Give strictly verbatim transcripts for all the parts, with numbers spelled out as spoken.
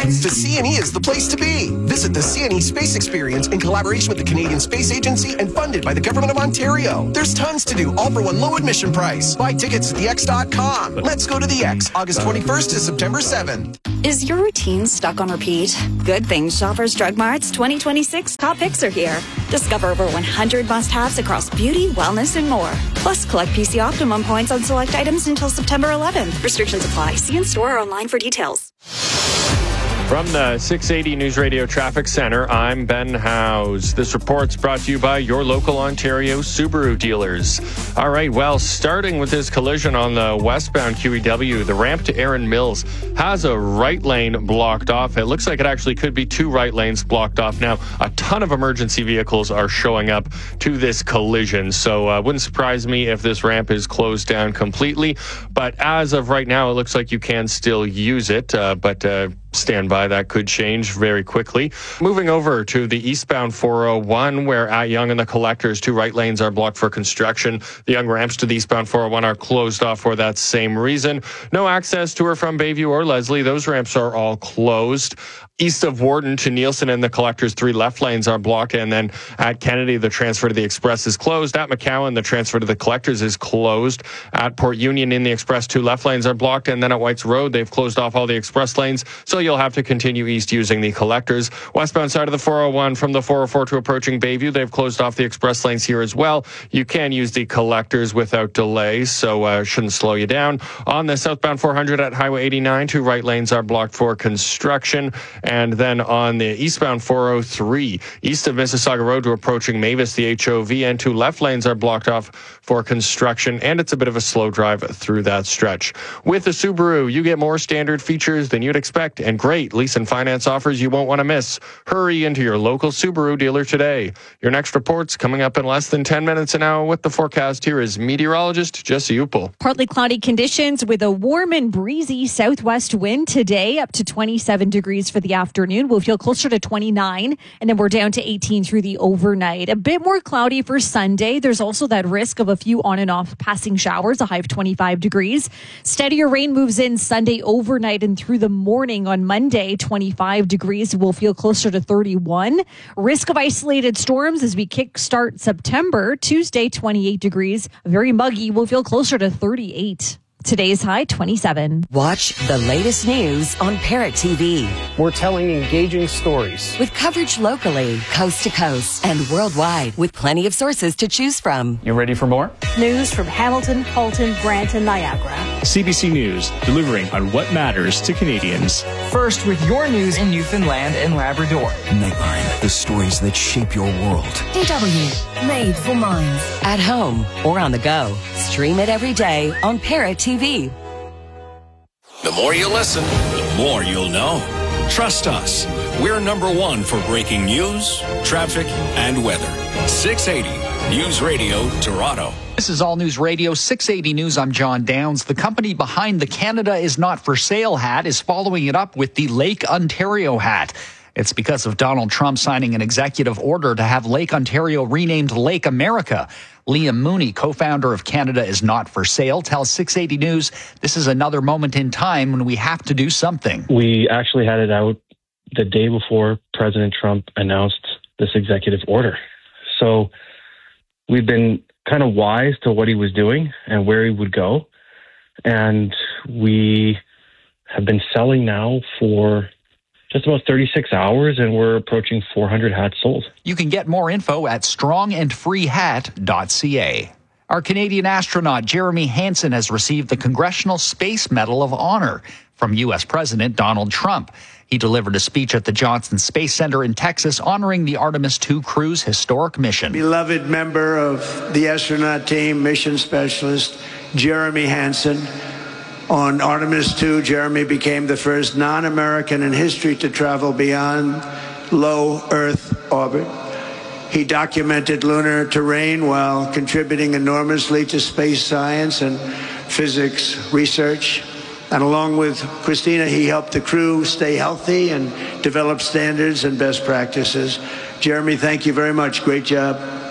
The C N E is the place to be. Visit the C N E Space Experience in collaboration with the Canadian Space Agency and funded by the Government of Ontario. There's tons to do, all for one low admission price. Buy tickets at the X dot com. Let's go to the X, August twenty-first to September seventh. Is your routine stuck on repeat? Good things Shoppers Drug Mart's twenty twenty-six top picks are here. Discover over one hundred must-haves across beauty, wellness, and more. Plus, collect P C Optimum points on select items until September eleventh. Restrictions apply. See in store or online for details. From the six eighty News Radio Traffic Center, I'm Ben Howes. This report's brought to you by your local Ontario Subaru dealers. All right, well, starting with this collision on the westbound Q E W, the ramp to Erin Mills has a right lane blocked off. It looks like it actually could be two right lanes blocked off. Now, a ton of emergency vehicles are showing up to this collision, so uh, wouldn't surprise me if this ramp is closed down completely. But as of right now, it looks like you can still use it, uh, but uh, stand by. That could change very quickly. Moving over to the eastbound four oh one, where at Yonge and the Collectors, two right lanes are blocked for construction. The Yonge ramps to the eastbound four oh one are closed off for that same reason. No access to or from Bayview or Leslie. Those ramps are all closed. East of Warden to Nielsen and the Collectors, three left lanes are blocked. And then at Kennedy, the transfer to the Express is closed. At McCowan, the transfer to the Collectors is closed. At Port Union in the Express, two left lanes are blocked. And then at Whites Road, they've closed off all the Express lanes. So you'll have to continue east using the Collectors. Westbound side of the four oh one from the four oh four to approaching Bayview, they've closed off the Express lanes here as well. You can use the Collectors without delay, so uh, shouldn't slow you down. On the southbound four hundred at Highway eighty-nine, two right lanes are blocked for construction. And then on the eastbound four oh three, east of Mississauga Road to approaching Mavis, the H O V, and two left lanes are blocked off for construction, and it's a bit of a slow drive through that stretch. With the Subaru, you get more standard features than you'd expect, and great lease and finance offers you won't want to miss. Hurry into your local Subaru dealer today. Your next report's coming up in less than ten minutes an hour. With the forecast, here is meteorologist Jesse Upel. Partly cloudy conditions with a warm and breezy southwest wind today, up to twenty-seven degrees for the afternoon. We'll feel closer to twenty-nine, and then we're down to eighteen through the overnight. A bit more cloudy for Sunday. There's also that risk of a few on and off passing showers, a high of twenty-five degrees. Steadier rain moves in Sunday overnight and through the morning. On Monday, twenty-five degrees. We'll feel closer to thirty-one. Risk of isolated storms as we kickstart September. Tuesday, twenty-eight degrees. Very muggy. We'll feel closer to thirty-eight. Today's high, twenty-seven. Watch the latest news on Parrot T V. We're telling engaging stories. With coverage locally, coast to coast, and worldwide, with plenty of sources to choose from. You ready for more? News from Hamilton, Halton, Brant, and Niagara. C B C News, delivering on what matters to Canadians. First with your news in Newfoundland and Labrador. Nightline, the stories that shape your world. D W, made for minds. At home or on the go. Stream it every day on Parrot T V. The more you listen, the more you'll know. Trust us. We're number one for breaking news, traffic, and weather. six eighty News Radio Toronto. This is All News Radio six eighty News. I'm John Downs. The company behind the Canada is Not for Sale hat is following it up with the Lake Ontario hat. It's because of Donald Trump signing an executive order to have Lake Ontario renamed Lake America. Liam Mooney, co-founder of Canada is Not for Sale, tells six eighty News this is another moment in time when we have to do something. We actually had it out the day before President Trump announced this executive order. So we've been kind of wise to what he was doing and where he would go. And we have been selling now for just about thirty-six hours, and we're approaching four hundred hats sold. You can get more info at strong and free hat dot c a. Our Canadian astronaut Jeremy Hansen has received the Congressional Space Medal of Honor from U S President Donald Trump. He delivered a speech at the Johnson Space Center in Texas honoring the Artemis two crew's historic mission. Beloved member of the astronaut team, mission specialist Jeremy Hansen. On Artemis two, Jeremy became the first non-American in history to travel beyond low Earth orbit. He documented lunar terrain while contributing enormously to space science and physics research. And along with Christina, he helped the crew stay healthy and develop standards and best practices. Jeremy, thank you very much. Great job.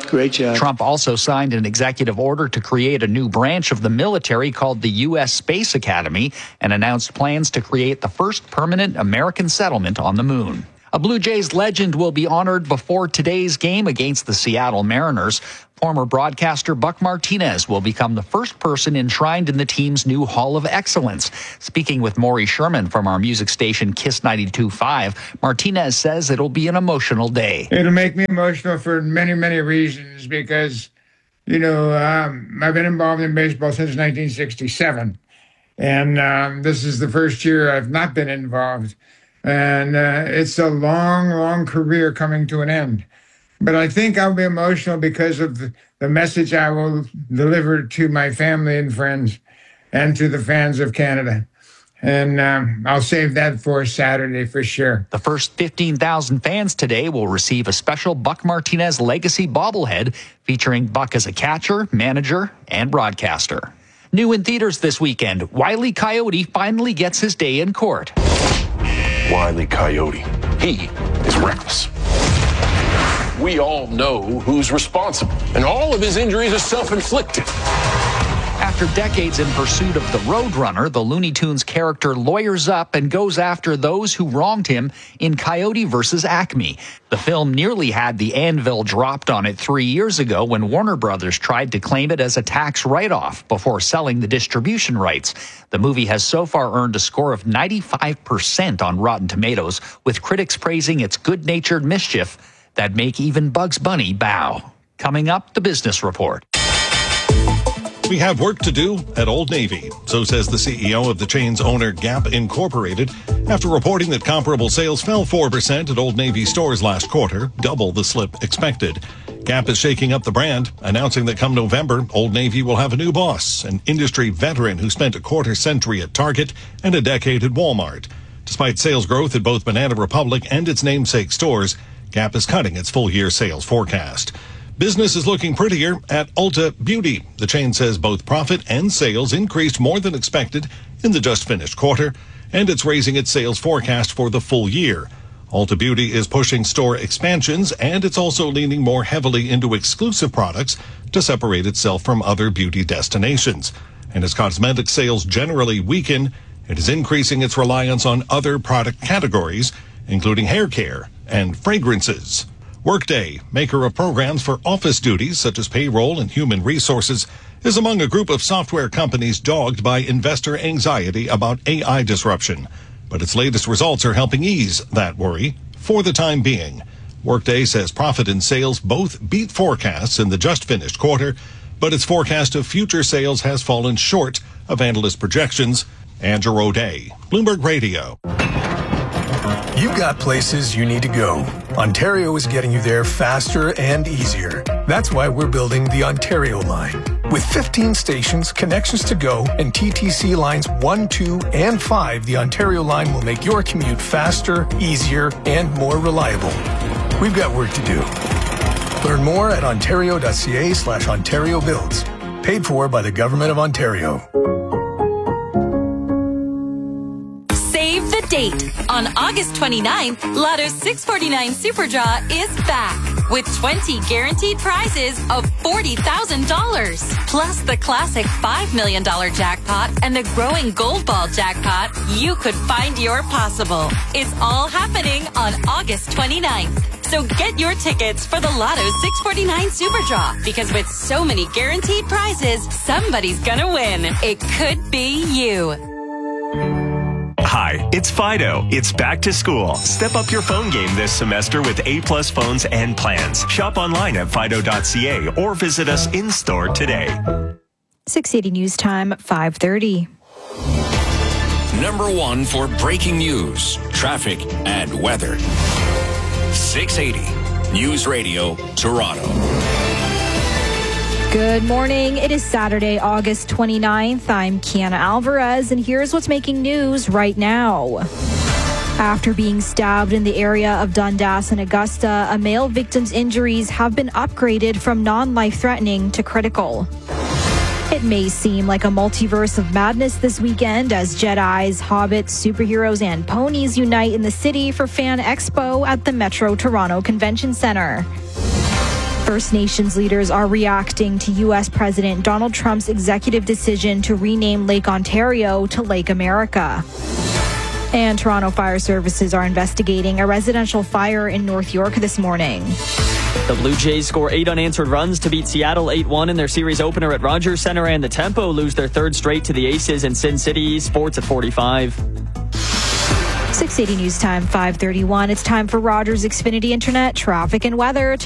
Great job. Trump also signed an executive order to create a new branch of the military called the U S Space Academy and announced plans to create the first permanent American settlement on the moon. A Blue Jays legend will be honored before today's game against the Seattle Mariners. Former broadcaster Buck Martinez will become the first person enshrined in the team's new Hall of Excellence. Speaking with Maury Sherman from our music station Kiss ninety-two point five, Martinez says it'll be an emotional day. It'll make me emotional for many, many reasons because, you know, um, I've been involved in baseball since nineteen sixty-seven. And um, this is the first year I've not been involved. And uh, it's a long, long career coming to an end. But I think I'll be emotional because of the, the message I will deliver to my family and friends and to the fans of Canada. And um, I'll save that for Saturday for sure. The first fifteen thousand fans today will receive a special Buck Martinez Legacy bobblehead featuring Buck as a catcher, manager, and broadcaster. New in theaters this weekend, Wile E. Coyote finally gets his day in court. Wile E. Coyote. He is reckless. We all know who's responsible, and all of his injuries are self-inflicted. After decades in pursuit of the Roadrunner, the Looney Tunes character lawyers up and goes after those who wronged him in Coyote versus Acme. The film nearly had the anvil dropped on it three years ago when Warner Brothers tried to claim it as a tax write-off before selling the distribution rights. The movie has so far earned a score of ninety-five percent on Rotten Tomatoes, with critics praising its good-natured mischief that make even Bugs Bunny bow. Coming up, the business report. We have work to do at Old Navy, so says the C E O of the chain's owner, Gap Incorporated, after reporting that comparable sales fell four percent at Old Navy stores last quarter, double the slip expected. Gap is shaking up the brand, announcing that come November, Old Navy will have a new boss, an industry veteran who spent a quarter century at Target and a decade at Walmart. Despite sales growth at both Banana Republic and its namesake stores, Gap is cutting its full-year sales forecast. Business is looking prettier at Ulta Beauty. The chain says both profit and sales increased more than expected in the just-finished quarter, and it's raising its sales forecast for the full year. Ulta Beauty is pushing store expansions, and it's also leaning more heavily into exclusive products to separate itself from other beauty destinations. And as cosmetic sales generally weaken, it is increasing its reliance on other product categories, including hair care and fragrances. Workday, maker of programs for office duties such as payroll and human resources, is among a group of software companies dogged by investor anxiety about A I disruption. But its latest results are helping ease that worry for the time being. Workday says profit and sales both beat forecasts in the just-finished quarter, but its forecast of future sales has fallen short of analyst projections. Andrew O'Day, Bloomberg Radio. You've got places you need to go. Ontario is getting you there faster and easier. That's why we're building the Ontario line. With fifteen stations, connections to go, and T T C lines one, two, and five, the Ontario line will make your commute faster, easier, and more reliable. We've got work to do. Learn more at ontario.ca slash Ontario builds. Paid for by the Government of Ontario. Date. On August twenty-ninth, Lotto's six forty-nine Super Draw is back with twenty guaranteed prizes of forty thousand dollars. Plus the classic five million dollars jackpot and the growing Gold Ball jackpot. You could find your possible. It's all happening on August twenty-ninth. So get your tickets for the Lotto's six forty-nine Super Draw, because with so many guaranteed prizes, somebody's gonna win. It could be you. Hi, it's Fido. It's back to school. Step up your phone game this semester with A-plus phones and plans. Shop online at fido dot c a or visit us in-store today. six eighty News Time, five thirty. Number one for breaking news, traffic, and weather. six eighty News Radio, Toronto. Good morning. It is Saturday, August twenty-ninth. I'm Kiana Alvarez, and here's what's making news right now. After being stabbed in the area of Dundas and Augusta, a male victim's injuries have been upgraded from non-life-threatening to critical. It may seem like a multiverse of madness this weekend as Jedis, hobbits, superheroes, and ponies unite in the city for Fan Expo at the Metro Toronto Convention Centre. First Nations leaders are reacting to U S President Donald Trump's executive decision to rename Lake Ontario to Lake America. And Toronto Fire Services are investigating a residential fire in North York this morning. The Blue Jays score eight unanswered runs to beat Seattle eight one in their series opener at Rogers Centre, and the Tempo lose their third straight to the Aces in Sin City. Sports at forty-five. six eighty News Time, five thirty-one. It's time for Rogers Xfinity Internet traffic and weather.